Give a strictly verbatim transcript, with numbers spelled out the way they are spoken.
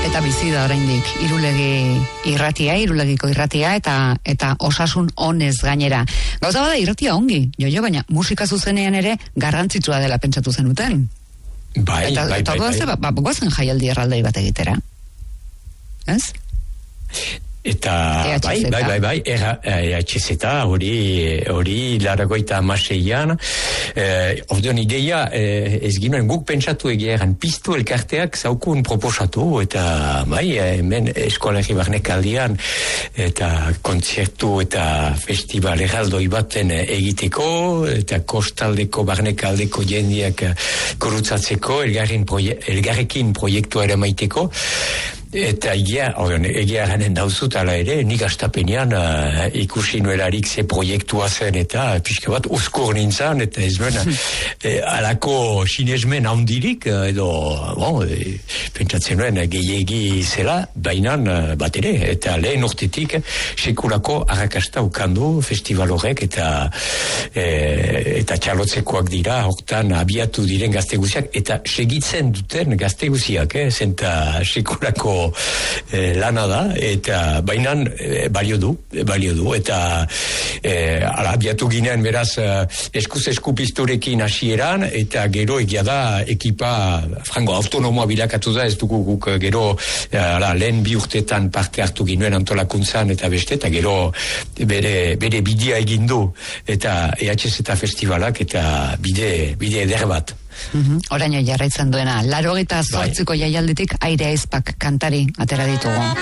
Eta bizi da oraindik Irulegi irratia, Irulegiko irratia eta eta osasun onez gainera. Gauza bada irratia ongi, jo-jo, baina musika zuzenean ere garrantzitsua dela pentsatu zenuten. Bai, eta, bai, eta bai, bai. Ba, ba, goazen jaialdi erraldoi bat egitera. Ez? Eta bai, bai, bai, bai, E H Z hori, hori laragoita amaseian, eh, ordeon ideia, eh, ez ginoen guk pentsatu egeran piztu elkarteak zaukun proposatu, eta bai, hemen eskolegi barnek aldian, eta kontzertu eta festival erraldoi baten egiteko, eta kostaldeko barnek aldeko jendiak korutzatzeko, elgarrekin proie, elgarrekin proiektua ere maiteko, eta egia, egia ganen dauzut ala ere, nik astapenean uh, ikusi nuelarik ze proiektua zen eta pixka bat uzkur nintzen, eta ez nuen eh, alako sinesmen handirik, edo, bon, eh, pentsatzen nuen gehiegi zela, bainan uh, bat ere, eta lehen urtetik sekulako arrakasta ukandu festival horrek, eta eh, eta txalotzekoak dira, hortan abiatu diren gazte guziak, eta segitzen duten gazte guziak, eh, zenta sekulako Eh, lana da, eta bainan eh, balio du, eh, balio du, eta eh, ala, abiatu ginean beraz eh, eskuz esku pizturekin hasieran, eta gero egia da ekipa frango autonomoa bilakatu da, ez dugu guk gero eh, ala, lehen bi urtetan parte hartu ginuen antolakuntzan eta beste, eta gero bere, bere bidea egin du, eta E H Z festivalak, eta bide, bide eder bat. Mm-hmm. Oraino jarraitzen duena, laurogeita zortziko jaialditik aire aizpak kantari atera ditugu.